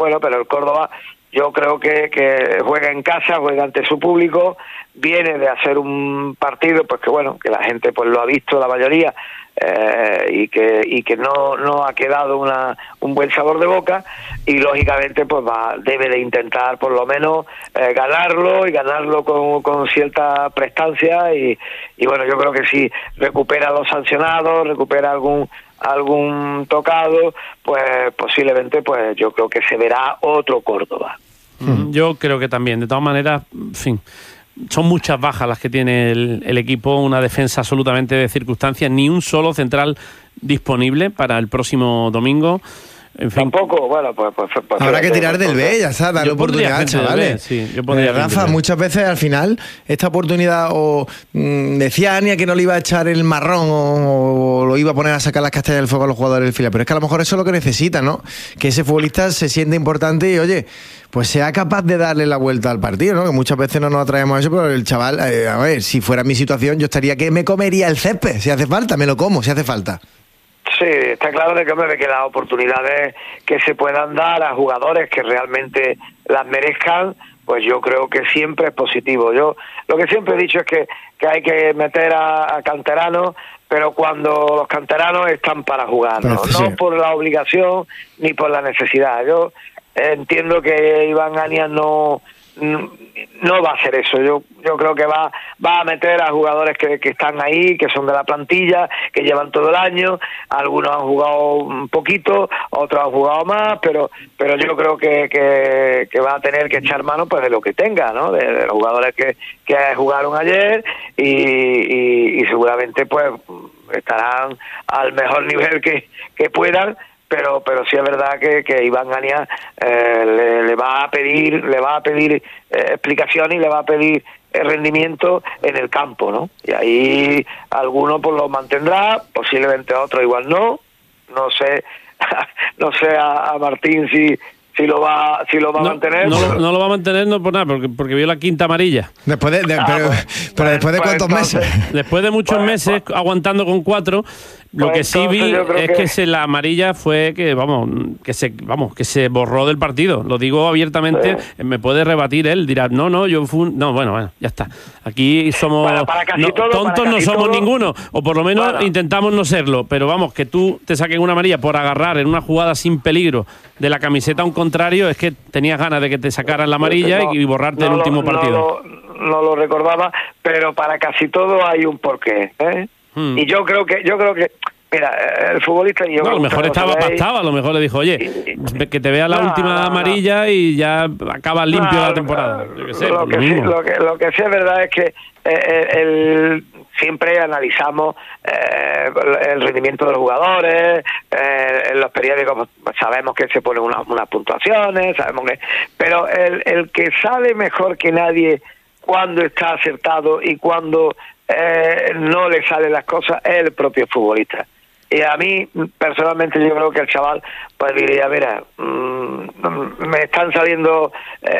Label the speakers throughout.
Speaker 1: Bueno, pero el Córdoba yo creo que juega en casa, juega ante su público, viene de hacer un partido pues que bueno, que la gente pues lo ha visto, la mayoría, y que no ha quedado un buen sabor de boca, y lógicamente pues debe de intentar por lo menos ganarlo, y ganarlo con cierta prestancia, y bueno, yo creo que si recupera a los sancionados, recupera algún tocado, pues posiblemente pues yo creo que se verá otro Córdoba.
Speaker 2: Yo creo que también, de todas maneras, en fin, son muchas bajas las que tiene el equipo, una defensa absolutamente de circunstancias, ni un solo central disponible para el próximo domingo. En fin.
Speaker 1: Tampoco, bueno, pues
Speaker 3: habrá que tirar del B, ya está, darle oportunidad, chavales.
Speaker 2: Sí, yo podría
Speaker 3: Rafa, muchas veces al final esta oportunidad, decía Ania que no le iba a echar el marrón o lo iba a poner a sacar las castañas del fuego a los jugadores del fila, pero es que a lo mejor eso es lo que necesita, ¿no? Que ese futbolista se siente importante y, oye, pues sea capaz de darle la vuelta al partido, ¿no? Que muchas veces no nos atraemos a eso, pero el chaval, a ver, si fuera mi situación, yo estaría que me comería el césped, si hace falta, me lo como, si hace falta.
Speaker 1: Sí, está claro de que las oportunidades que se puedan dar a jugadores que realmente las merezcan, pues yo creo que siempre es positivo. Yo lo que siempre he dicho es que hay que meter a canteranos, pero cuando los canteranos están para jugar, ¿no?
Speaker 3: Sí.
Speaker 1: No por la obligación ni por la necesidad. Yo entiendo que Iván Ania no va a hacer eso. Yo creo que va a meter a jugadores que están ahí, que son de la plantilla, que llevan todo el año. Algunos han jugado un poquito, otros han jugado más, pero yo creo que va a tener que echar mano pues de lo que tenga, ¿no? De los jugadores que jugaron ayer, y seguramente pues estarán al mejor nivel que puedan. Pero sí es verdad que Iván Ania le va a pedir explicaciones, y le va a pedir rendimiento en el campo, ¿no? Y ahí alguno pues lo mantendrá, posiblemente otro igual no sé a Martín si lo va a mantener.
Speaker 2: No lo va a mantener, no por nada, porque vio la quinta amarilla.
Speaker 3: Después de cuántos meses.
Speaker 2: Después de muchos meses aguantando con 4. Lo que sí vi es que la amarilla fue que se borró del partido. Lo digo abiertamente, sí. Me puede rebatir él, dirá, bueno, ya está. Aquí somos tontos, no somos ninguno, o por lo menos intentamos no serlo, pero vamos, que tú te saques una amarilla por agarrar en una jugada sin peligro de la camiseta a un contrario, es que tenías ganas de que te sacaran la amarilla y borrarte el último partido.
Speaker 1: No lo recordaba, pero para casi todo hay un porqué, ¿eh? Y yo creo que mira, el futbolista, y yo
Speaker 2: a lo mejor estaba pastado, a lo mejor le dijo, oye, que te vea la última amarilla y ya acabas limpio la temporada. Yo qué sé,
Speaker 1: lo que sí es verdad es que siempre analizamos el rendimiento de los jugadores, en los periódicos sabemos que se ponen unas puntuaciones, pero el que sabe mejor que nadie cuándo está acertado y cuándo no le salen las cosas es el propio futbolista. Y a mí personalmente yo creo que el chaval pues diría, mira, me está saliendo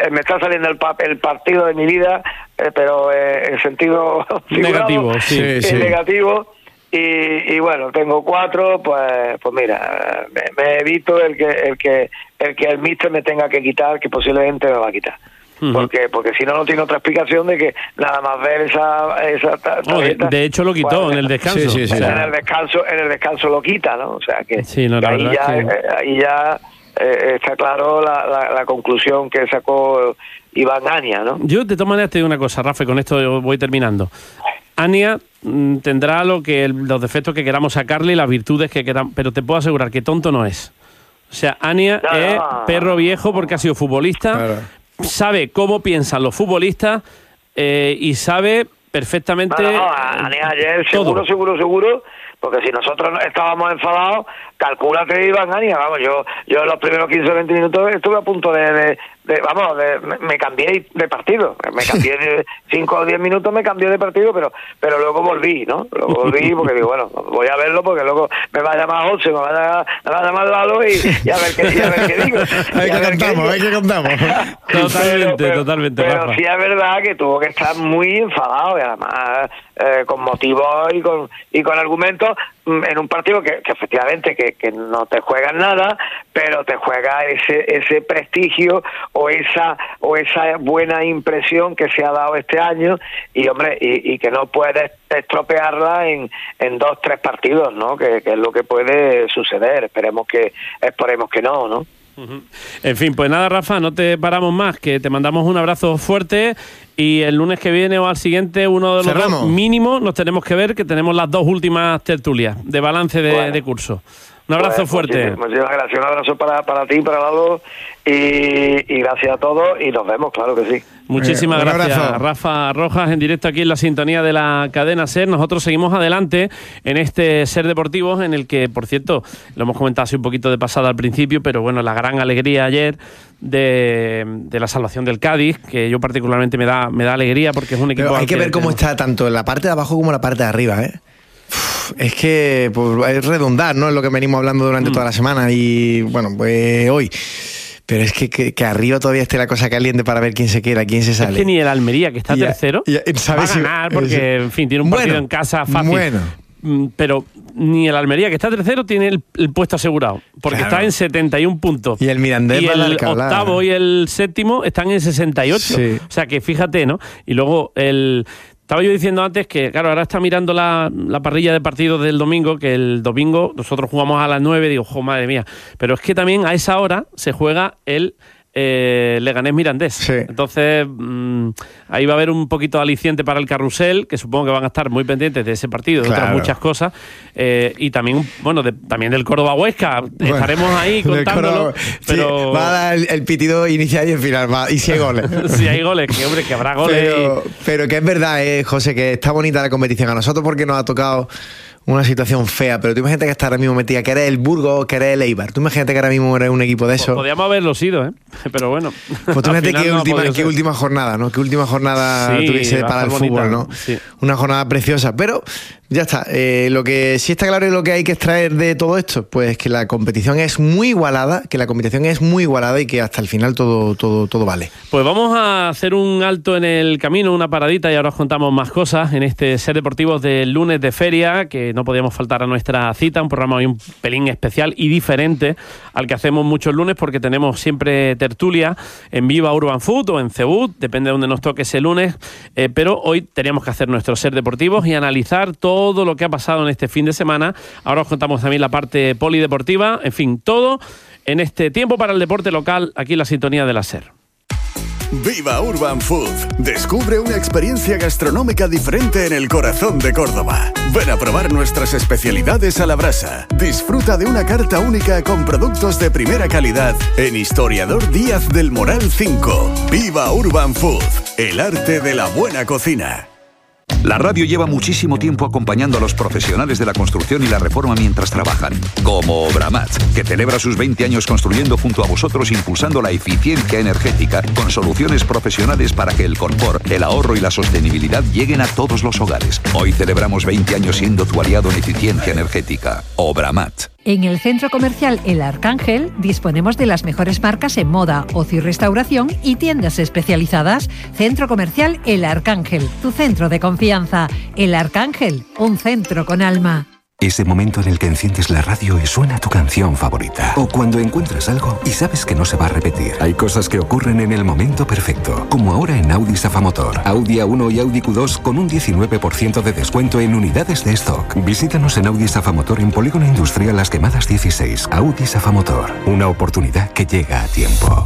Speaker 1: el partido de mi vida, pero en sentido
Speaker 2: negativo,
Speaker 1: negativo. Y bueno, tengo 4, pues mira, me evito el que el míster me tenga que quitar, que posiblemente me va a quitar. Porque si no tiene otra explicación de que nada más ver esa tarjeta,
Speaker 2: de hecho lo quitó en el descanso.
Speaker 1: Sí. En el descanso lo quita, ¿no? O sea que ahí ya está claro la conclusión que sacó Iván Ania, ¿no?
Speaker 2: Yo de todas maneras te digo una cosa, Rafa, con esto voy terminando. Ania tendrá los defectos que queramos sacarle y las virtudes que queramos, pero te puedo asegurar que tonto no es. O sea, Ania es perro viejo porque ha sido futbolista. Claro. Sabe cómo piensan los futbolistas y sabe perfectamente
Speaker 1: Ania ayer seguro, porque si nosotros estábamos enfadados, calcúlate Iván Ania, vamos, yo en los primeros 15 o 20 minutos estuve a punto me cambié de partido, me cambié de 5 o 10 minutos, me cambié de partido, pero luego volví, ¿no? Luego volví porque digo, bueno, voy a verlo porque luego me va a llamar José, me va a llamar Lalo y a ver qué digo.
Speaker 3: Hay que contamos.
Speaker 2: Totalmente,
Speaker 1: pero
Speaker 2: Rafa.
Speaker 1: Sí es verdad que tuvo que estar muy enfadado y además con motivos y con argumentos en un partido que efectivamente que no te juegas nada, pero te juega ese prestigio o esa buena impresión que se ha dado este año, y hombre, y que no puedes estropearla en 2-3 partidos, ¿no? Que es lo que puede suceder. Esperemos que no.
Speaker 2: En fin, pues nada, Rafa, no te paramos más, que te mandamos un abrazo fuerte, y el lunes que viene o al siguiente, uno de los dos mínimo, nos tenemos que ver, que tenemos las 2 últimas tertulias de balance de curso. Un abrazo fuerte.
Speaker 1: Muchísimas gracias, un abrazo para ti, para Lalo, y gracias a todos, y nos vemos, claro que sí.
Speaker 2: Muchísimas gracias,
Speaker 3: abrazo.
Speaker 2: Rafa Rojas, en directo aquí en la sintonía de la cadena SER. Nosotros seguimos adelante en este SER Deportivos, en el que, por cierto, lo hemos comentado así un poquito de pasada al principio, pero bueno, la gran alegría ayer de la salvación del Cádiz, que yo particularmente me da alegría, porque es un equipo...
Speaker 3: Pero hay que ver cómo está tanto en la parte de abajo como en la parte de arriba, Es que pues, es redundar, ¿no? Es lo que venimos hablando durante toda la semana, y bueno, pues hoy. Pero es que arriba todavía esté la cosa caliente para ver quién se queda, quién se sale.
Speaker 2: Es que ni el Almería, que está tercero, va a ganar, porque, en fin, tiene un partido en casa fácil.
Speaker 3: Bueno.
Speaker 2: Pero ni el Almería, que está tercero, tiene el puesto asegurado, porque está en 71 puntos.
Speaker 3: Y el Mirandés,
Speaker 2: y el octavo y el séptimo están en 68. Sí. O sea que fíjate, ¿no? Y luego estaba yo diciendo antes que, claro, ahora está mirando la parrilla de partidos del domingo, que el domingo nosotros jugamos a las 9, digo, madre mía. Pero es que también a esa hora se juega el Leganés Mirandés. Sí. Entonces, ahí va a haber un poquito de aliciente para el carrusel, que supongo que van a estar muy pendientes de ese partido, de otras muchas cosas. Y también, bueno, también del Córdoba Huesca. Estaremos ahí contándolo. Pero...
Speaker 3: va a dar el pitido inicial y el final. Y si hay goles.
Speaker 2: Si hay goles, que hombre, que habrá goles.
Speaker 3: Pero que es verdad, José, que está bonita la competición. A nosotros porque nos ha tocado una situación fea, pero tú imagínate que está ahora mismo metida, que eres el Burgos, que eres el Eibar. Tú imagínate que ahora mismo eres un equipo de eso.
Speaker 2: Podríamos haberlo sido, pero bueno.
Speaker 3: Pues tú imagínate qué última jornada, ¿no? Qué última jornada tuviese para el fútbol, ¿no? Sí. Una jornada preciosa, pero ya está. Lo que sí está claro y lo que hay que extraer de todo esto, pues que la competición es muy igualada, y que hasta el final todo vale.
Speaker 2: Pues vamos a hacer un alto en el camino, una paradita, y ahora os contamos más cosas en este SER Deportivos del lunes de feria, que no podíamos faltar a nuestra cita, un programa hoy un pelín especial y diferente al que hacemos muchos lunes, porque tenemos siempre tertulia en Viva Urban Food o en Cebut, depende de donde nos toque ese lunes, pero hoy teníamos que hacer nuestro SER Deportivos y analizar todo lo que ha pasado en este fin de semana. Ahora os contamos también la parte polideportiva, en fin, todo en este tiempo para el deporte local, aquí en la sintonía de la SER.
Speaker 4: Viva Urban Food. Descubre una experiencia gastronómica diferente en el corazón de Córdoba. Ven a probar nuestras especialidades a la brasa. Disfruta de una carta única con productos de primera calidad en Historiador Díaz del Moral 5. Viva Urban Food. El arte de la buena cocina.
Speaker 5: La radio lleva muchísimo tiempo acompañando a los profesionales de la construcción y la reforma mientras trabajan, como Obramat, que celebra sus 20 años construyendo junto a vosotros, impulsando la eficiencia energética con soluciones profesionales para que el confort, el ahorro y la sostenibilidad lleguen a todos los hogares. Hoy celebramos 20 años siendo tu aliado en eficiencia energética. Obramat.
Speaker 6: En el Centro Comercial El Arcángel disponemos de las mejores marcas en moda, ocio y restauración y tiendas especializadas. Centro Comercial El Arcángel, tu centro de confianza. El Arcángel, un centro con alma.
Speaker 7: Ese momento en el que enciendes la radio y suena tu canción favorita. O cuando encuentras algo y sabes que no se va a repetir. Hay cosas que ocurren en el momento perfecto. Como ahora en Audi Safamotor. Audi A1 y Audi Q2 con un 19% de descuento en unidades de stock. Visítanos en Audi Safamotor en Polígono Industrial Las Quemadas 16. Audi Safamotor. Una oportunidad que llega a tiempo.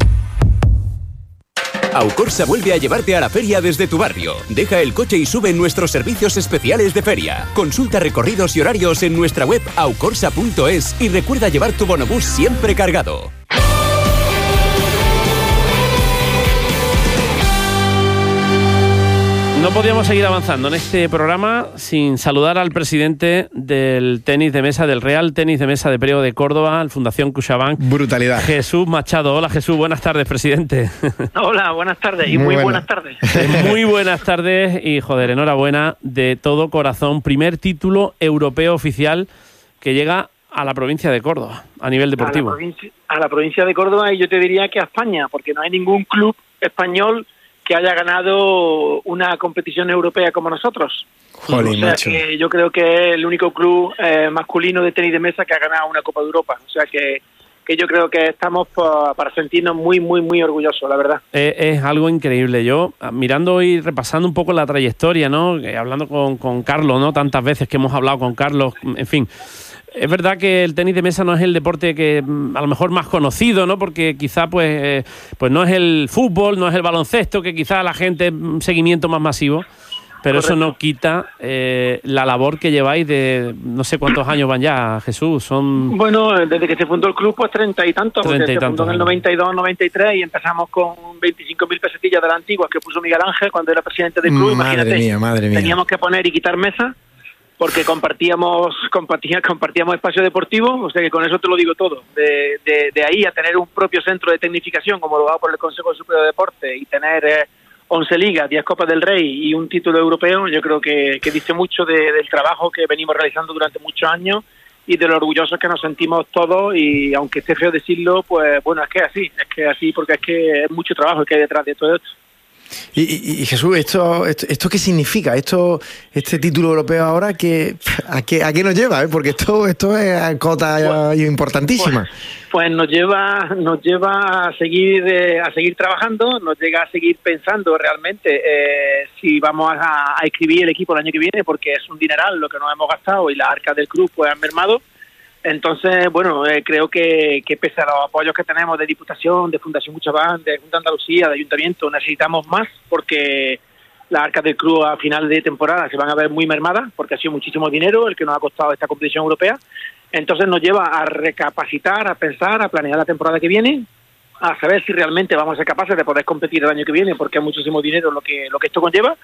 Speaker 8: Aucorsa vuelve a llevarte a la feria desde tu barrio. Deja el coche y sube en nuestros servicios especiales de feria. Consulta recorridos y horarios en nuestra web aucorsa.es y recuerda llevar tu bonobús siempre cargado.
Speaker 2: No podíamos seguir avanzando en este programa sin saludar al presidente del tenis de mesa, del Real Tenis de Mesa de Priego de Córdoba, Fundación CaixaBank.
Speaker 3: Brutalidad.
Speaker 2: Jesús Machado. Hola Jesús, buenas tardes, presidente.
Speaker 9: Hola, buenas tardes y muy buenas tardes.
Speaker 2: Muy buenas tardes y joder, enhorabuena de todo corazón. Primer título europeo oficial que llega a la provincia de Córdoba, a nivel deportivo.
Speaker 9: A la provincia de Córdoba, y yo te diría que a España, porque no hay ningún club español que haya ganado una competición europea como nosotros.
Speaker 3: Jolín,
Speaker 9: o sea, que yo creo que es el único club masculino de tenis de mesa que ha ganado una Copa de Europa. O sea que yo creo que estamos para sentirnos muy, muy, muy orgullosos, la verdad.
Speaker 2: Es algo increíble. Yo, mirando y repasando un poco la trayectoria, ¿no? Hablando con Carlos, ¿no? Tantas veces que hemos hablado con Carlos, en fin. Es verdad que el tenis de mesa no es el deporte que a lo mejor más conocido, ¿no? Porque quizá pues no es el fútbol, no es el baloncesto, que quizá la gente un seguimiento más masivo. Pero correcto. Eso no quita la labor que lleváis de no sé cuántos años van ya, Jesús. Son...
Speaker 9: Bueno, desde que se fundó el club, pues 30 y tantos, porque se fundó en el 92, 93 y empezamos con 25.000 pesetillas de las antiguas que puso Miguel Ángel cuando era presidente del club.
Speaker 3: Madre mía.
Speaker 9: Teníamos que poner y quitar mesas porque compartíamos espacio deportivo, o sea que con eso te lo digo todo. De ahí a tener un propio centro de tecnificación homologado por el Consejo Superior de Deportes y tener 11 ligas, 10 Copas del Rey y un título europeo, yo creo que dice mucho del trabajo que venimos realizando durante muchos años y de lo orgullosos que nos sentimos todos, y aunque esté feo decirlo, pues bueno, es que es así porque es que es mucho trabajo el que hay detrás de todo esto.
Speaker 3: Y Jesús, ¿esto qué significa? Este título europeo ahora, ¿a qué nos lleva? Porque esto es cota importantísima.
Speaker 9: Pues nos lleva a seguir trabajando, nos llega a seguir pensando realmente si vamos a inscribir el equipo el año que viene, porque es un dineral lo que nos hemos gastado y las arcas del club pues han mermado. Entonces, bueno, creo que pese a los apoyos que tenemos de Diputación, de Fundación Cuchabán, de Junta de Andalucía, de Ayuntamiento, necesitamos más porque las arcas del club a final de temporada se van a ver muy mermadas porque ha sido muchísimo dinero el que nos ha costado esta competición europea. Entonces nos lleva a recapacitar, a pensar, a planear la temporada que viene, a saber si realmente vamos a ser capaces de poder competir el año que viene, porque es muchísimo dinero lo que esto conlleva.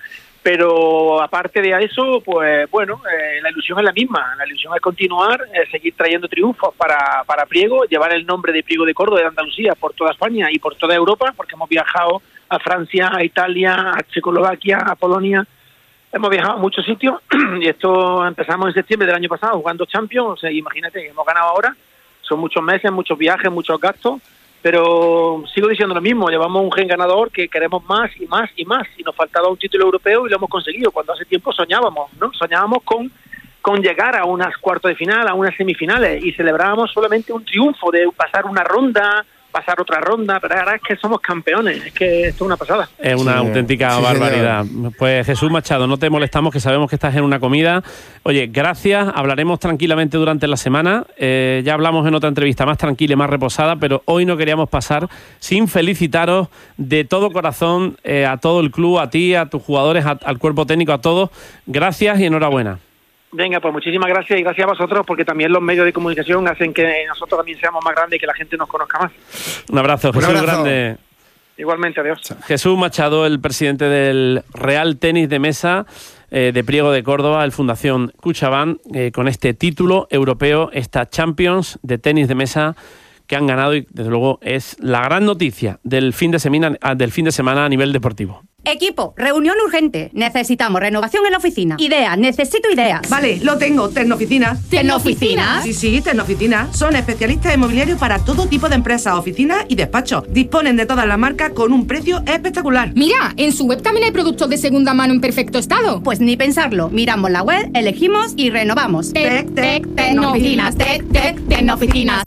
Speaker 9: Pero aparte de eso, pues bueno, la ilusión es la misma. La ilusión es continuar, seguir trayendo triunfos para Priego, llevar el nombre de Priego de Córdoba, de Andalucía, por toda España y por toda Europa, porque hemos viajado a Francia, a Italia, a Checoslovaquia, a Polonia. Hemos viajado a muchos sitios y esto empezamos en septiembre del año pasado jugando Champions. O sea, imagínate, hemos ganado ahora. Son muchos meses, muchos viajes, muchos gastos. Pero sigo diciendo lo mismo, llevamos un gen ganador que queremos más y más y más, y nos faltaba un título europeo y lo hemos conseguido, cuando hace tiempo soñábamos, ¿no? Soñábamos con llegar a unas cuartos de final, a unas semifinales, y celebrábamos solamente un triunfo de pasar una ronda, pasar otra ronda, pero ahora es que somos campeones, es que esto es una pasada.
Speaker 2: Es una auténtica barbaridad. Señor. Pues Jesús Machado, no te molestamos, que sabemos que estás en una comida. Oye, gracias, hablaremos tranquilamente durante la semana, ya hablamos en otra entrevista más tranquila y más reposada, pero hoy no queríamos pasar sin felicitaros de todo corazón a todo el club, a ti, a tus jugadores, al cuerpo técnico, a todos. Gracias y enhorabuena.
Speaker 9: Venga, pues muchísimas gracias y gracias a vosotros, porque también los medios de comunicación hacen que nosotros también seamos más grandes y que la gente nos conozca más.
Speaker 2: Un abrazo, Jesús. Un abrazo grande.
Speaker 9: Igualmente, adiós.
Speaker 2: Jesús Machado, el presidente del Real Tenis de Mesa de Priego de Córdoba, el Fundación Cuchabán, con este título europeo, esta Champions de tenis de mesa que han ganado, y desde luego es la gran noticia del fin de semana a nivel deportivo.
Speaker 10: Equipo, reunión urgente. Necesitamos renovación en la oficina. Ideas, necesito ideas.
Speaker 11: Vale, lo tengo. Tecnooficinas.
Speaker 10: ¿Tecnooficinas?
Speaker 11: Sí, Tecnooficinas. Son especialistas inmobiliarios para todo tipo de empresas, oficinas y despachos. Disponen de todas las marcas con un precio espectacular.
Speaker 12: Mira, en su web también hay productos de segunda mano en perfecto estado.
Speaker 10: Pues ni pensarlo. Miramos la web, elegimos y renovamos.
Speaker 12: Tecnooficinas. Tecnooficinas.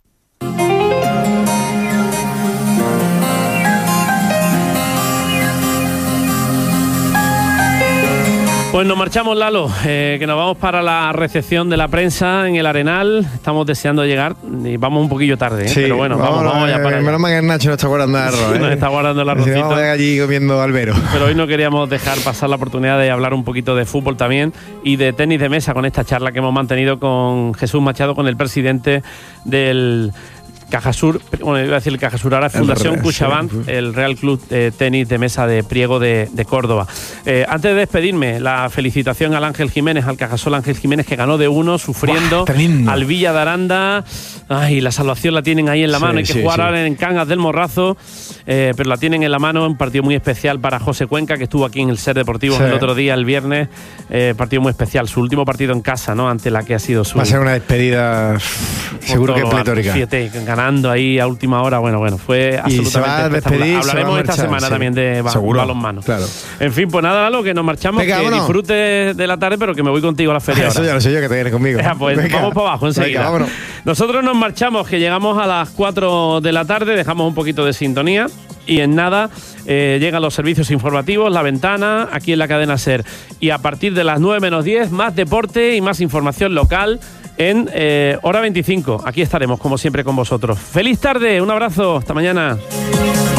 Speaker 2: Pues nos marchamos, Lalo, que nos vamos para la recepción de la prensa en el Arenal. Estamos deseando llegar y vamos un poquillo tarde,
Speaker 3: sí,
Speaker 2: pero bueno, vamos ya para allá.
Speaker 3: Menos mal que Nacho nos está guardando arroz.
Speaker 2: Nos está guardando el arrocito.
Speaker 3: Vamos allí comiendo albero.
Speaker 2: Pero hoy no queríamos dejar pasar la oportunidad de hablar un poquito de fútbol también y de tenis de mesa con esta charla que hemos mantenido con Jesús Machado, con el presidente del Cajasur, bueno, iba a decir el Cajasur, ahora Fundación Cuchabán, el Real Club de Tenis de Mesa de Priego de Córdoba. Antes de despedirme, la felicitación al Ángel Jiménez, al Cajasol Ángel Jiménez, que ganó de 1 sufriendo al Villa de Aranda. Ay, la salvación la tienen ahí en la mano, hay que jugar ahora en Cangas del Morrazo, pero la tienen en la mano. Un partido muy especial para José Cuenca, que estuvo aquí en el SER Deportivo el otro día, el viernes. Partido muy especial, su último partido en casa, ¿no? Ante la que ha sido su...
Speaker 3: Va a ser una despedida seguro que pletórica.
Speaker 2: ganando ahí a última hora. Bueno, fue absolutamente espectacular. Hablaremos esta semana también de balonmano.
Speaker 3: Claro.
Speaker 2: En fin, pues nada, Lalo, que nos marchamos. Venga, que disfrutes de la tarde, pero que me voy contigo a la feria.
Speaker 3: Eso ya lo sé yo, que te vienes conmigo.
Speaker 2: Pues vamos para abajo enseguida. Venga, vámonos. Nosotros nos marchamos, que llegamos a las 4 de la tarde, dejamos un poquito de sintonía. Y en nada llegan los servicios informativos, La Ventana, aquí en la cadena SER. Y a partir de las 9 menos 10, más deporte y más información local en Hora 25. Aquí estaremos, como siempre, con vosotros. ¡Feliz tarde! Un abrazo. Hasta mañana.